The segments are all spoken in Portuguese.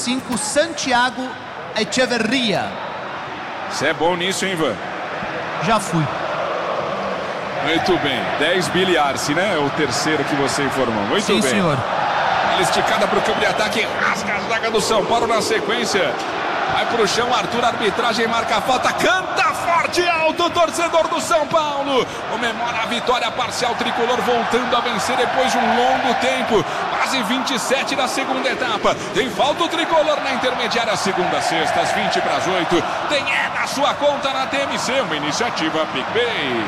5, Santiago Echeverria. Você é bom nisso, hein, Ivan? Já fui. Muito bem, 10 Billy Arce, né? É o terceiro que você informou. Muito Sim, bem. senhor. Ele esticada para o campo de ataque, rasga a zaga do São Paulo na sequência. Vai pro chão, Arthur, arbitragem marca a falta, canta forte e alto, torcedor do São Paulo. Comemora a vitória parcial tricolor, voltando a vencer depois de um longo tempo. Quase 27 da segunda etapa. Tem falta o tricolor na intermediária, segunda, sexta, às 7:50. Tem na sua conta na TMC, uma iniciativa PicPay.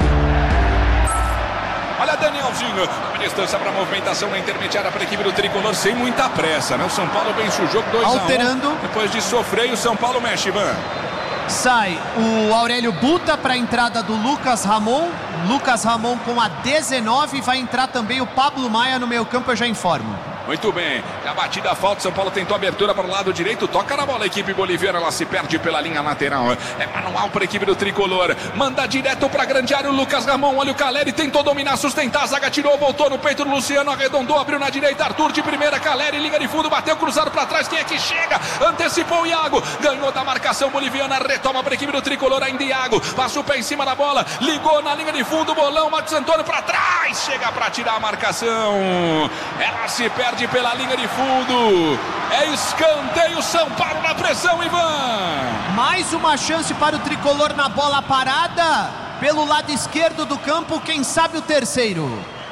Olha Danielzinho, a distância para a movimentação na intermediária para a equipe do tricolor sem muita pressa, né? O São Paulo vence o jogo 2-1. Alterando. Depois de sofrer, o São Paulo mexe, Ivan. Sai o Aurélio Buta para a entrada do Lucas Ramon. Lucas Ramon com a 19. Vai entrar também o Pablo Maia no meio campo, eu já informo. Muito bem, a batida a falta, São Paulo tentou abertura para o lado direito, toca na bola a equipe boliviana, ela se perde pela linha lateral, é manual para a equipe do tricolor, manda direto para a grande área o Lucas Ramon, olha o Caleri, tentou dominar, sustentar, a zaga tirou, voltou no peito do Luciano, arredondou, abriu na direita, Arthur de primeira, Caleri, liga de fundo, bateu cruzado para trás, quem é que chega? Antecipou o Iago, ganhou da marcação boliviana, retoma para a equipe do tricolor, ainda Iago, passa o pé em cima da bola, ligou na linha de fundo, bolão, Marcos Antônio para trás, chega para tirar a marcação, ela se perde pela linha de fundo, é escanteio, São Paulo na pressão, Ivan. Mais uma chance para o tricolor na bola parada, pelo lado esquerdo do campo, quem sabe o terceiro.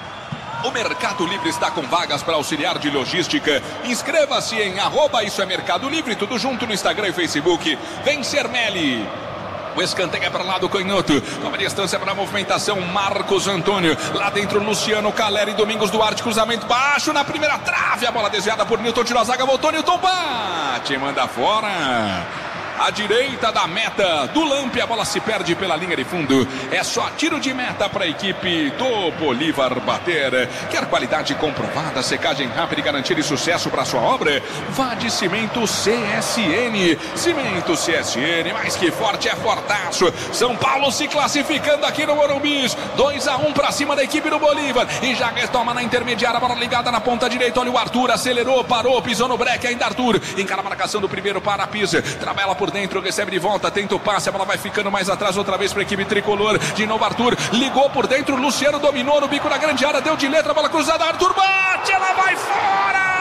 O Mercado Livre está com vagas para auxiliar de logística. Inscreva-se em @Isso é Mercado Livre, tudo junto no Instagram e Facebook. Vem Sermelli. O escanteio é para lá do canhoto. Toma distância para a movimentação. Marcos Antônio. Lá dentro, Luciano, Caleri, Domingos Duarte. Cruzamento baixo na primeira trave. A bola desviada por Nilton. Tirou a zaga, voltou. Nilton bate. Manda fora. À direita da meta do Lampe, a bola se perde pela linha de fundo. É só tiro de meta para a equipe do Bolívar bater. Quer qualidade comprovada, secagem rápida e garantia de sucesso para sua obra? Vá de Cimento CSN. Cimento CSN, mais que forte, é fortaço. São Paulo se classificando aqui no Morumbi. 2-1 para cima da equipe do Bolívar. E já retoma na intermediária, a bola ligada na ponta direita. Olha o Arthur, acelerou, parou, pisou no breque. Ainda Arthur, encara a marcação do primeiro para a pisa. Trabalha por dentro, recebe de volta, tenta o passe, a bola vai ficando mais atrás outra vez para a equipe tricolor. De novo Arthur, ligou por dentro, Luciano dominou no bico da grande área, deu de letra, bola cruzada, Arthur bate, ela vai fora!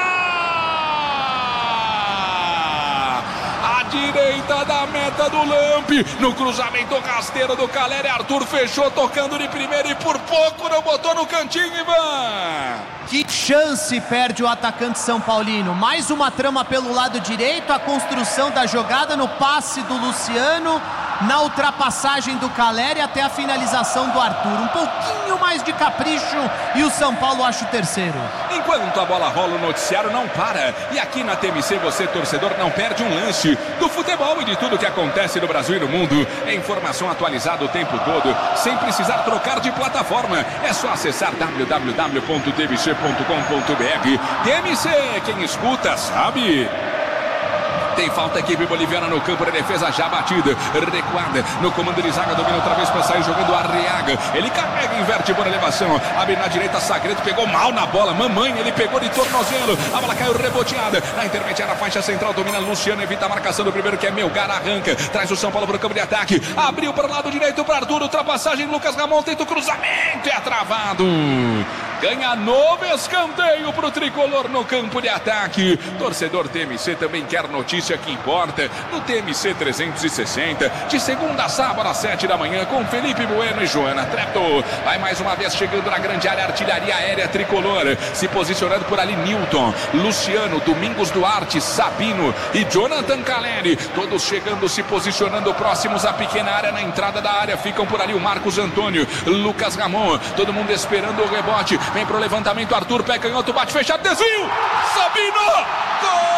À direita da meta do Lampe, no cruzamento rasteiro do Caleri, Arthur fechou tocando de primeira e por pouco não botou no cantinho, Ivan. Que chance perde o atacante São Paulino. Mais uma trama pelo lado direito, a construção da jogada no passe do Luciano, na ultrapassagem do Caleri até a finalização do Arthur. Um pouquinho mais de capricho e o São Paulo acha o terceiro. Enquanto a bola rola, o noticiário não para. E aqui na TMC você, torcedor, não perde um lance do futebol e de tudo que acontece no Brasil e no mundo. É informação atualizada o tempo todo, sem precisar trocar de plataforma. É só acessar www.tmc.com.br. TMC, quem escuta sabe. Tem falta, equipe boliviana no campo de defesa já batida, recuada, no comando de zaga, domina outra vez para sair jogando Arriaga, ele carrega, inverte por elevação, abre na direita, Sagredo pegou mal na bola, mamãe, ele pegou de tornozelo, a bola caiu reboteada, na intermediária, faixa central, domina Luciano, evita a marcação do primeiro que é Melgar, arranca, traz o São Paulo para o campo de ataque, abriu para o lado direito para Arthur, ultrapassagem, Lucas Ramon tenta o cruzamento, é travado. Ganha novo escanteio para o tricolor no campo de ataque. Torcedor TMC também quer notícia que importa no TMC 360, de segunda a sábado às 7 da manhã, com Felipe Bueno e Joana Trepto. Vai mais uma vez chegando na grande área, artilharia aérea tricolor, se posicionando por ali Nilton, Luciano, Domingos Duarte, Sabino e Jonathan Caleri, todos chegando, se posicionando próximos à pequena área, na entrada da área, ficam por ali o Marcos Antônio, Lucas Ramon, todo mundo esperando o rebote, vem pro levantamento, Arthur, pé canhoto, bate fechado, desvio, Sabino, gol!